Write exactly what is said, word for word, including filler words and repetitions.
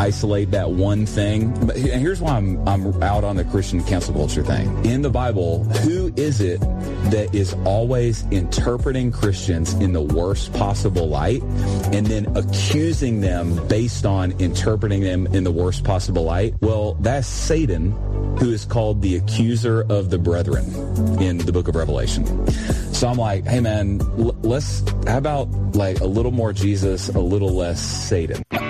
isolate that one thing. But and here's why I'm I'm out on the Christian cancel culture thing. In the Bible, who is it that is always interpreting Christians in the worst possible light and then accusing them based on interpreting them in the worst possible light? Well, that's Satan, who is called the accuser of the brethren in the book of Revelation. So I'm like, hey man, l- let's, how about like a little more Jesus, a little less Satan?